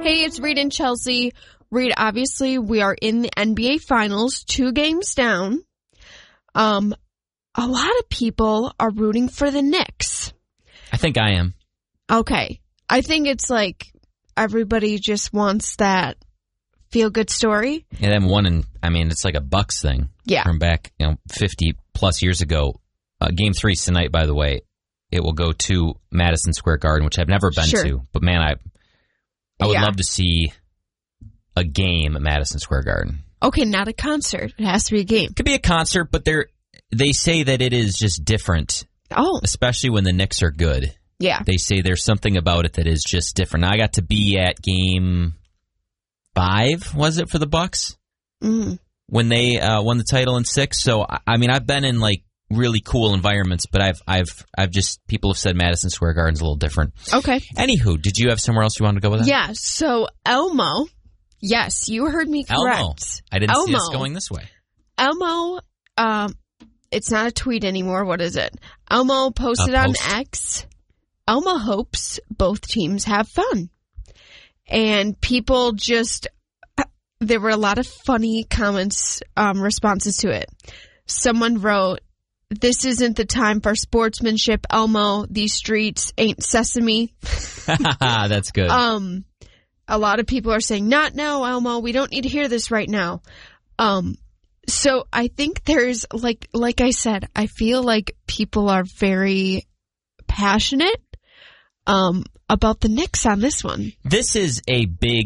Hey, it's Reed and Chelsea. Reed, obviously, we are in the NBA Finals, 2 games down. A lot of people are rooting for the Knicks. I think I am. Okay. I think it's like everybody just wants that feel-good story. Yeah, them it's like a Bucks thing. Yeah. From back, 50-plus years ago. Game 3's tonight, by the way. It will go to Madison Square Garden, which I've never been to. But, man, I would love to see a game at Madison Square Garden. Okay, not a concert. It has to be a game. It could be a concert, but they say that it is just different. Oh. Especially when the Knicks are good. Yeah. They say there's something about it that is just different. Now, I got to be at Game 5, was it, for the Bucks? Mm-hmm. When they won the title in 6. So, I've been in, really cool environments, but I've just, people have said Madison Square Garden's a little different. Okay. Anywho, did you have somewhere else you wanted to go with that? Yeah, so Elmo, yes, you heard me correct. Elmo. I didn't see us going this way. Elmo, it's not a tweet anymore. What is it? Elmo posted on X, Elmo hopes both teams have fun. And people just, there were a lot of funny comments, responses to it. Someone wrote, "This isn't the time for sportsmanship, Elmo. These streets ain't Sesame." That's good. A lot of people are saying, "Not now, Elmo. We don't need to hear this right now." So I think there's, like I said, I feel like people are very passionate about the Knicks on this one. This is a big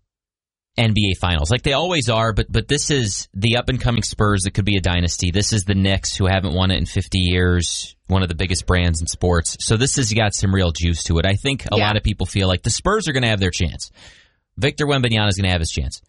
NBA Finals. Like they always are, but this is the up-and-coming Spurs that could be a dynasty. This is the Knicks who haven't won it in 50 years, one of the biggest brands in sports. So this has got some real juice to it. I think a lot of people feel like the Spurs are going to have their chance. Victor Wembanyama is going to have his chance.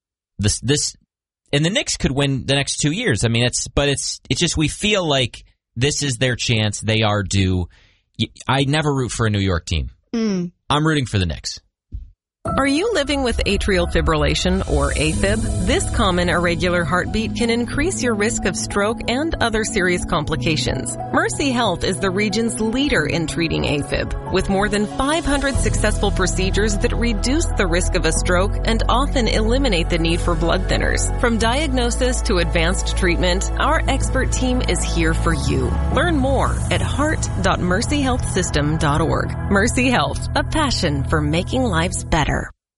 And the Knicks could win the next 2 years. I mean, it's just we feel like this is their chance. They are due. I never root for a New York team. I'm rooting for the Knicks. Are you living with atrial fibrillation or AFib? This common irregular heartbeat can increase your risk of stroke and other serious complications. Mercy Health is the region's leader in treating AFib, with more than 500 successful procedures that reduce the risk of a stroke and often eliminate the need for blood thinners. From diagnosis to advanced treatment, our expert team is here for you. Learn more at heart.mercyhealthsystem.org. Mercy Health, a passion for making lives better.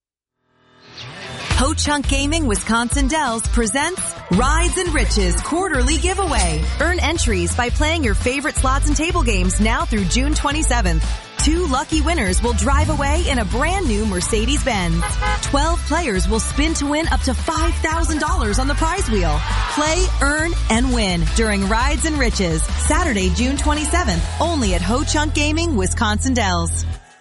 Ho Chunk Gaming Wisconsin Dells presents Rides and Riches Quarterly Giveaway. Earn entries by playing your favorite slots and table games now through June 27th. 2 lucky winners will drive away in a brand new Mercedes-Benz. 12 players will spin to win up to $5,000 on the prize wheel. Play, earn, and win during Rides and Riches, Saturday, June 27th, only at Ho Chunk Gaming Wisconsin Dells.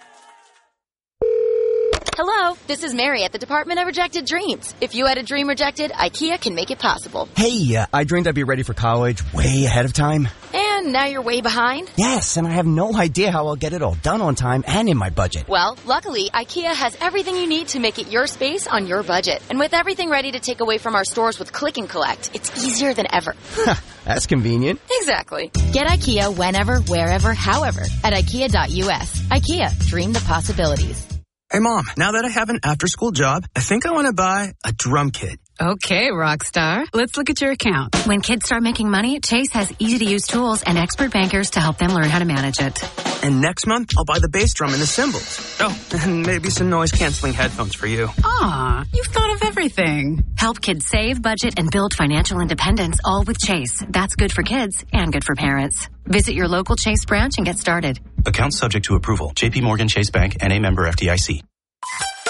Hello, this is Mary at the Department of Rejected Dreams. If you had a dream rejected, IKEA can make it possible. Hey, I dreamed I'd be ready for college way ahead of time. And now you're way behind? Yes, and I have no idea how I'll get it all done on time and in my budget. Well, luckily, IKEA has everything you need to make it your space on your budget. And with everything ready to take away from our stores with Click and Collect, it's easier than ever. That's convenient. Exactly. Get IKEA whenever, wherever, however at IKEA.us. IKEA, dream the possibilities. Hey, Mom, now that I have an after-school job, I think I want to buy a drum kit. Okay, Rockstar. Let's look at your account. When kids start making money, Chase has easy-to-use tools and expert bankers to help them learn how to manage it. And next month, I'll buy the bass drum and the cymbals. Oh, and maybe some noise-canceling headphones for you. Aw, you've thought of everything. Help kids save, budget, and build financial independence, all with Chase. That's good for kids and good for parents. Visit your local Chase branch and get started. Account subject to approval. JP Morgan Chase Bank, N.A. member FDIC.